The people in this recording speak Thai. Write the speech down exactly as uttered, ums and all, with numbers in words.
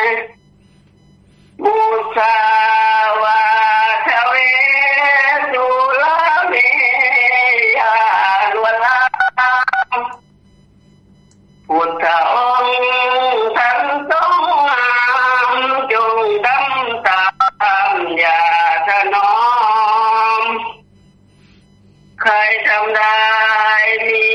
บูชาวาทเวสุลาเมยาลวลาพุทธองค์ท่านทรงงามจงดำตามอย่าถนอมใครทำได้มี